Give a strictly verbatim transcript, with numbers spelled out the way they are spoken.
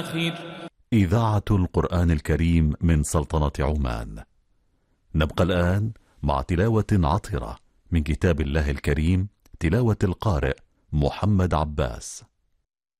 الآخر. إذاعة القرآن الكريم من سلطنة عمان. نبقى الآن مع تلاوة عطرة من كتاب الله الكريم، تلاوة القارئ محمد عباس.